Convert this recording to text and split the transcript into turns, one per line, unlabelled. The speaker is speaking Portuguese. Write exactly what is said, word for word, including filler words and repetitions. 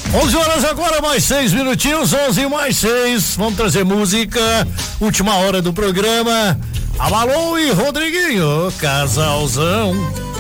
onze horas agora, mais seis minutinhos, onze mais seis. Vamos trazer música. Última hora do programa. Abalou e Rodriguinho, casalzão.